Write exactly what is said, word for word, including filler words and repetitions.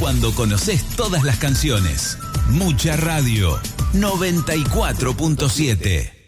cuando conoces todas las canciones. Mucha Radio noventa y cuatro punto siete.